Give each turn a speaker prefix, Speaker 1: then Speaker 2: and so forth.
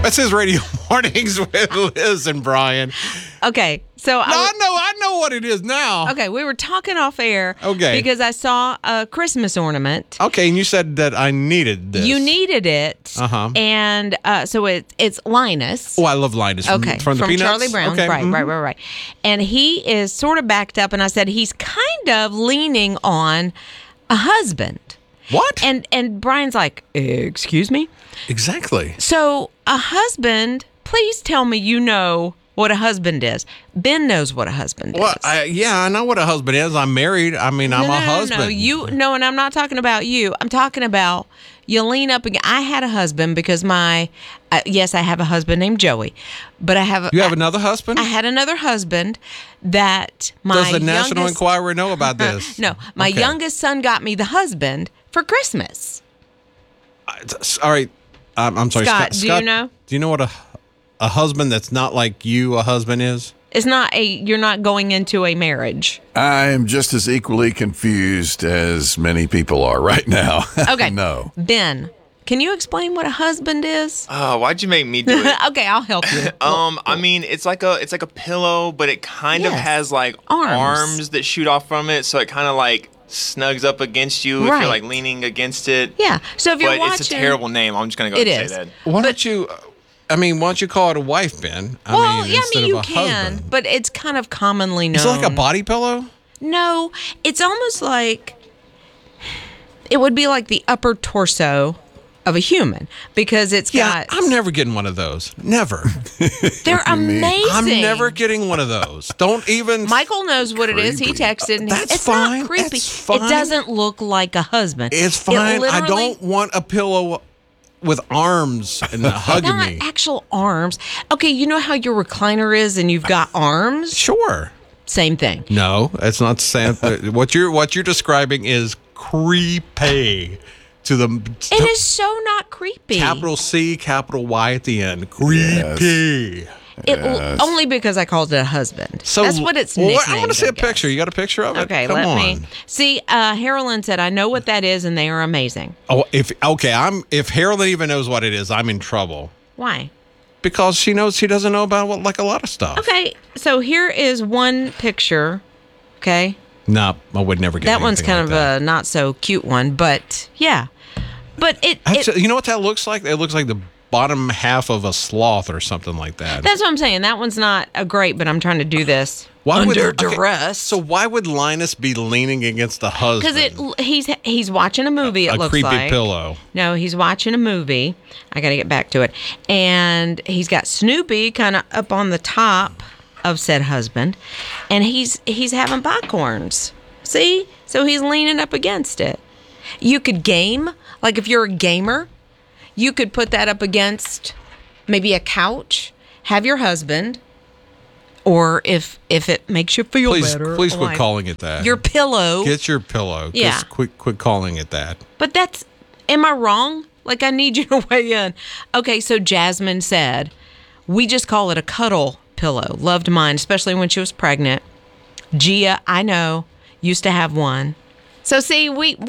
Speaker 1: This is Radio Mornings with Liz and Brian.
Speaker 2: Okay, so
Speaker 1: I know what it is now.
Speaker 2: Okay, we were talking off air.
Speaker 1: Okay.
Speaker 2: Because I saw a Christmas ornament.
Speaker 1: Okay, and you said that I needed this.
Speaker 2: You needed it.
Speaker 1: Uh-huh.
Speaker 2: And so it's Linus.
Speaker 1: Oh, I love Linus.
Speaker 2: Okay,
Speaker 1: From the Peanuts?
Speaker 2: Charlie Brown.
Speaker 1: Okay.
Speaker 2: Right. And he is sort of backed up, and I said he's kind of leaning on a husband.
Speaker 1: What?
Speaker 2: And Brian's like, excuse me?
Speaker 1: Exactly.
Speaker 2: So a husband, please tell me you know what a husband is. Ben knows what a husband is.
Speaker 1: Well, I know what a husband is. I'm married. I mean, I'm a husband.
Speaker 2: No, and I'm not talking about you. I'm talking about you lean up again. I had a husband because yes, I have a husband named Joey, but
Speaker 1: You have another husband?
Speaker 2: I had another husband that my
Speaker 1: Does the National Enquirer know about this?
Speaker 2: No, my youngest son got me the husband for Christmas.
Speaker 1: All right. I'm sorry,
Speaker 2: Scott, do you know?
Speaker 1: Do you know what a husband that's not like you a husband is?
Speaker 2: It's not you're not going into a marriage.
Speaker 3: I'm just as equally confused as many people are right now.
Speaker 2: Okay.
Speaker 3: No.
Speaker 2: Ben, can you explain what a husband is?
Speaker 4: Oh, why'd you make me do it?
Speaker 2: Okay, I'll help you.
Speaker 4: I mean, it's like a pillow, but it kind of has like arms that shoot off from it, so it kind of like snugs up against you if you're like leaning against it.
Speaker 2: Yeah. So if you're watching,
Speaker 4: it's a terrible name. I'm just gonna go and say that.
Speaker 1: Why don't you call it a wife, Ben? Instead
Speaker 2: you
Speaker 1: of a
Speaker 2: can,
Speaker 1: husband.
Speaker 2: but it's kind of commonly known.
Speaker 1: Is it like a body pillow?
Speaker 2: No, it's almost like it would be like the upper torso of a human because it's got.
Speaker 1: I'm never getting one of those. Never.
Speaker 2: They're amazing.
Speaker 1: I'm never getting one of those. Don't even.
Speaker 2: Michael knows what it is. He texted. And
Speaker 1: That's
Speaker 2: it's
Speaker 1: fine.
Speaker 2: not creepy.
Speaker 1: That's fine.
Speaker 2: It doesn't look like a husband.
Speaker 1: It's fine. I don't want a pillow with arms and hugging
Speaker 2: not
Speaker 1: me.
Speaker 2: Actual arms. Okay, you know how your recliner is and you've got arms?
Speaker 1: Sure.
Speaker 2: Same thing.
Speaker 1: No, it's not the same. What you're describing is creepy.
Speaker 2: It is so not creepy.
Speaker 1: Capital C, capital Y at the end. Creepy.
Speaker 2: Only because I called it a husband.
Speaker 1: So
Speaker 2: that's what it's nicknamed.
Speaker 1: I want to see a picture. You got a picture of it?
Speaker 2: Okay,
Speaker 1: Come on.
Speaker 2: me see. Harolyn said, "I know what that is, and they are amazing."
Speaker 1: Oh, if Harolyn even knows what it is, I'm in trouble.
Speaker 2: Why?
Speaker 1: Because she doesn't know about a lot of stuff.
Speaker 2: Okay, so here is one picture. Okay.
Speaker 1: No, I would never get
Speaker 2: that one's kind
Speaker 1: like
Speaker 2: of a not so cute one, but yeah. But
Speaker 1: you know what that looks like? It looks like the bottom half of a sloth or something like that.
Speaker 2: That's what I'm saying. That one's not great, but I'm trying to do this under duress.
Speaker 1: So why would Linus be leaning against the husband?
Speaker 2: Because he's watching a movie. It looks like
Speaker 1: a creepy pillow.
Speaker 2: No, he's watching a movie. I got to get back to it, and he's got Snoopy kind of up on the top of said husband, and he's having popcorns. See, so he's leaning up against it. You could game, like if you're a gamer, you could put that up against maybe a couch, have your husband, or if it makes you feel better.
Speaker 1: Please quit calling it that.
Speaker 2: Your pillow.
Speaker 1: Get your pillow.
Speaker 2: Yeah.
Speaker 1: Just quit calling it that.
Speaker 2: But am I wrong? Like, I need you to weigh in. Okay, so Jasmine said, we just call it a cuddle pillow. Loved mine, especially when she was pregnant. Gia, I know, used to have one. So see, we